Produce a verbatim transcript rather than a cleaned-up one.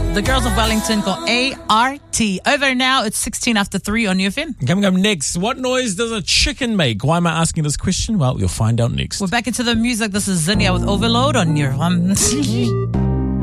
The Girls of Wellington called A R T. Over now, it's sixteen after three on U F M. Coming up next, what noise does a chicken make? Why am I asking this question? Well, you'll find out next. We're back into the music. This is Zinnia with Overload on your um.